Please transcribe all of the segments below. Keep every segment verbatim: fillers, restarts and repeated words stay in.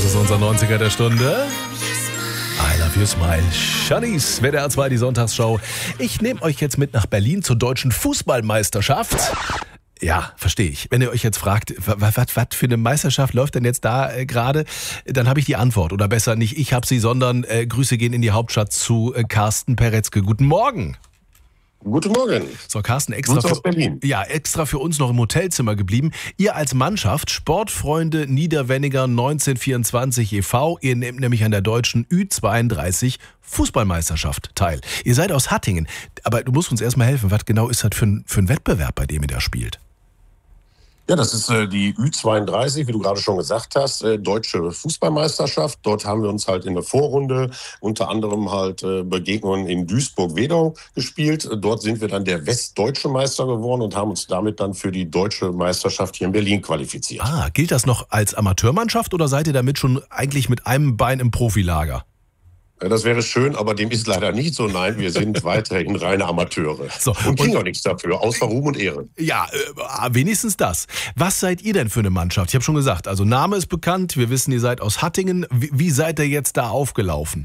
ist unser neunziger der Stunde. I love you, smile. Shanice, W D R zwei, die Sonntagsshow. Ich nehme euch jetzt mit nach Berlin zur deutschen Fußballmeisterschaft. Ja, verstehe ich. Wenn ihr euch jetzt fragt, was, was, was für eine Meisterschaft läuft denn jetzt da äh, gerade, dann habe ich die Antwort. Oder besser nicht ich habe sie, sondern äh, Grüße gehen in die Hauptstadt zu äh, Carsten Peretzke. Guten Morgen. Guten Morgen. So, Carsten, extra für, aus Berlin. Ja, extra für uns noch im Hotelzimmer geblieben. Ihr als Mannschaft, Sportfreunde Niederwenniger neunzehnhundertvierundzwanzig e V, ihr nehmt nämlich an der deutschen Ü zweiunddreißig Fußballmeisterschaft teil. Ihr seid aus Hattingen, aber du musst uns erstmal helfen. Was genau ist das für ein, für ein Wettbewerb, bei dem ihr da spielt? Ja, das ist äh, die Ü zweiunddreißig, wie du gerade schon gesagt hast, äh, deutsche Fußballmeisterschaft. Dort haben wir uns halt in der Vorrunde unter anderem halt äh, Begegnungen in Duisburg-Wedau gespielt. Dort sind wir dann der westdeutsche Meister geworden und haben uns damit dann für die deutsche Meisterschaft hier in Berlin qualifiziert. Ah, gilt das noch als Amateurmannschaft oder seid ihr damit schon eigentlich mit einem Bein im Profilager? Das wäre schön, aber dem ist leider nicht so. Nein, wir sind weiterhin reine Amateure. So, und kriegen auch nichts dafür, außer Ruhm und Ehre. Ja, äh, wenigstens das. Was seid ihr denn für eine Mannschaft? Ich habe schon gesagt, also Name ist bekannt, wir wissen, ihr seid aus Hattingen. Wie, wie seid ihr jetzt da aufgelaufen?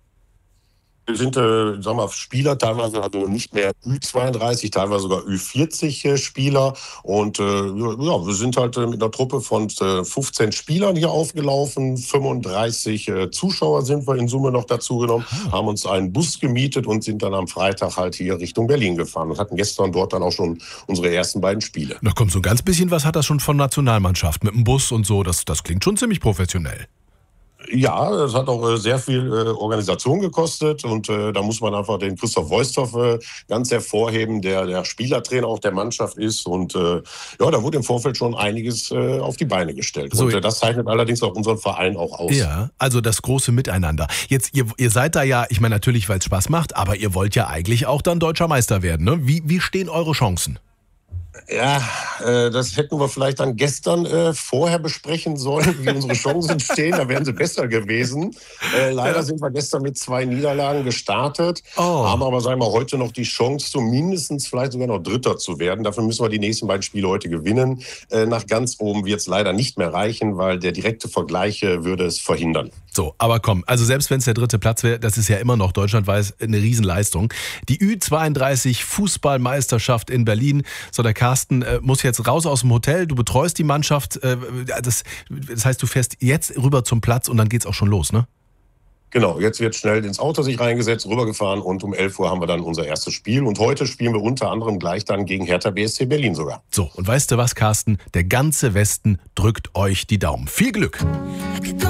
Wir sind, äh, sagen wir, Spieler, teilweise also nicht mehr Ü zweiunddreißig, teilweise sogar Ü vierzig äh, Spieler. Und äh, ja, wir sind halt äh, mit einer Truppe von äh, fünfzehn Spielern hier aufgelaufen. fünfunddreißig äh, Zuschauer sind wir in Summe noch dazu genommen, ah. haben uns einen Bus gemietet und sind dann am Freitag halt hier Richtung Berlin gefahren und hatten gestern dort dann auch schon unsere ersten beiden Spiele. Na komm, so ein ganz bisschen was hat das schon von Nationalmannschaft mit dem Bus und so. Das, das klingt schon ziemlich professionell. Ja, es hat auch äh, sehr viel äh, Organisation gekostet und äh, da muss man einfach den Christoph Woisthoff äh, ganz hervorheben, der der Spielertrainer auch der Mannschaft ist und äh, ja, da wurde im Vorfeld schon einiges äh, auf die Beine gestellt. So, und äh, das zeichnet allerdings auch unseren Verein auch aus. Ja, also das große Miteinander. Jetzt, ihr, ihr seid da ja, ich meine natürlich, weil es Spaß macht, aber ihr wollt ja eigentlich auch dann deutscher Meister werden, ne? Wie, wie stehen eure Chancen? Ja, äh, das hätten wir vielleicht dann gestern äh, vorher besprechen sollen, wie unsere Chancen stehen. Da wären sie besser gewesen. Äh, leider ja. sind wir gestern mit zwei Niederlagen gestartet. Oh. Haben aber, sagen wir, heute noch die Chance, zumindest vielleicht sogar noch Dritter zu werden. Dafür müssen wir die nächsten beiden Spiele heute gewinnen. Äh, nach ganz oben wird es leider nicht mehr reichen, weil der direkte Vergleich äh, würde es verhindern. So, aber komm, also selbst wenn es der dritte Platz wäre, das ist ja immer noch deutschlandweit eine Riesenleistung. Die Ü zweiunddreißig Fußballmeisterschaft in Berlin. So, der Carsten äh, muss jetzt raus aus dem Hotel, du betreust die Mannschaft. Äh, das, das heißt, du fährst jetzt rüber zum Platz und dann geht's auch schon los, ne? Genau, jetzt wird schnell ins Auto sich reingesetzt, rübergefahren und um elf Uhr haben wir dann unser erstes Spiel. Und heute spielen wir unter anderem gleich dann gegen Hertha B S C Berlin sogar. So, und weißt du was, Carsten? Der ganze Westen drückt euch die Daumen. Viel Glück!